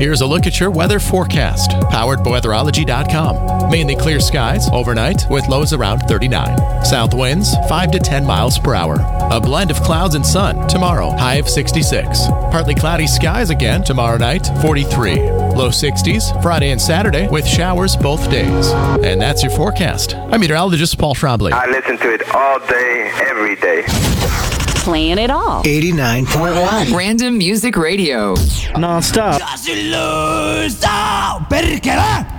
Here's a look at your weather forecast, powered by weatherology.com. Mainly clear skies overnight with lows around 39. South winds 5 to 10 miles per hour. A blend of clouds and sun tomorrow, high of 66. Partly cloudy skies again tomorrow night, 43. Low 60s Friday and Saturday with showers both days. And that's your forecast. I'm meteorologist Paul Trombley. I listen to it all day, every day. Playing it all. 89.1 Random Music Radio. Non-stop. Casi lo so, perché